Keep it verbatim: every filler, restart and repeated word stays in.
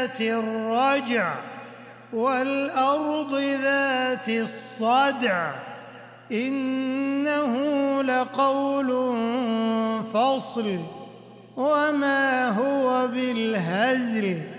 ذات الرجع والأرض ذات الصدع إنه لقول فصل وما هو بالهزل